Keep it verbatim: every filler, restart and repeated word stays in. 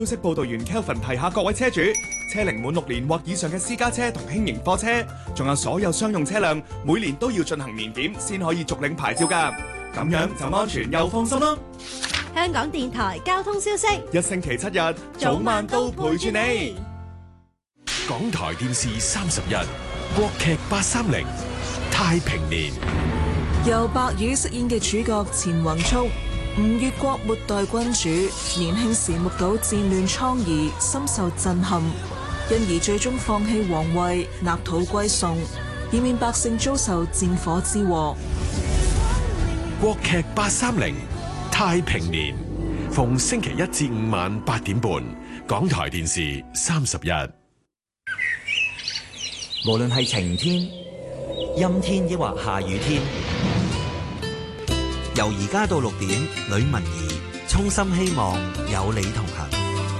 消息報道員 Kelvin 提下各位車主，車齡滿六年或以上嘅私家車同輕型貨車，仲有所有商用車輛，每年都要進行年檢先可以續領牌照㗎。咁樣就安全又放心咯。 香港電台交通消息， 一星期七日，早晚都陪住你。 港台電視三十一，國劇八三零，太平年。 由白宇飾演嘅主角錢宏速，吳越國末代君主，年輕時目睹戰亂瘡痍，深受震撼，因而最終放棄皇位，納土歸宋，以免百姓遭受戰火之禍。 國劇八三零，太平年，逢星期一至五晚八點半，港台電視三十一。 無論係晴天、陰天抑或下雨天，由而家到六點，呂文儀衷心希望有你同行。